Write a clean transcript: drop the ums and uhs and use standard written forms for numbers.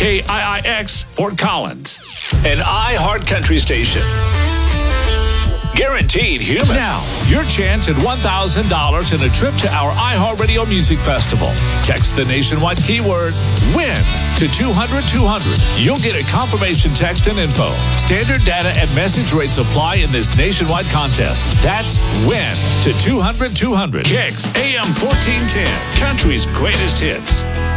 KIIX Fort Collins, an iHeart Country station. Guaranteed human. Now, your chance at $1,000 and a trip to our iHeartRadio Music Festival. Text the nationwide keyword WIN to 200-200. You'll get a confirmation text and info. Standard data and message rates apply in this nationwide contest. That's WIN to 200-200. Kicks AM 1410, country's greatest hits.